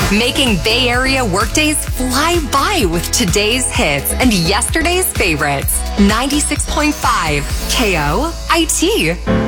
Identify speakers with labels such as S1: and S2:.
S1: Making Bay Area workdays fly by with today's hits and yesterday's favorites. 96.5 KOIT.